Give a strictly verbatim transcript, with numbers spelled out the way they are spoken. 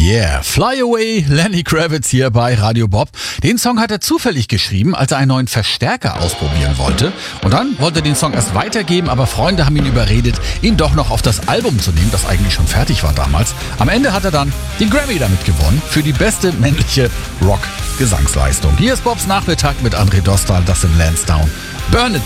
Yeah, Fly Away, Lenny Kravitz hier bei Radio Bob. Den Song hat er zufällig geschrieben, als er einen neuen Verstärker ausprobieren wollte. Und dann wollte er den Song erst weitergeben, aber Freunde haben ihn überredet, ihn doch noch auf das Album zu nehmen, das eigentlich schon fertig war damals. Am Ende hat er dann den Grammy damit gewonnen für die beste männliche Rock-Gesangsleistung. Hier ist Bobs Nachmittag mit André Dostal, das in Lansdowne. Burn It